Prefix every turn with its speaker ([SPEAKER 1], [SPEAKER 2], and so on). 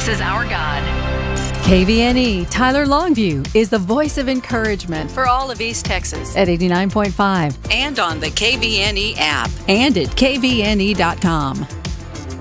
[SPEAKER 1] is our God.
[SPEAKER 2] KVNE Tyler Longview is the voice of encouragement for all of East Texas at 89.5
[SPEAKER 1] And on the KVNE app.
[SPEAKER 2] and at kvne.com.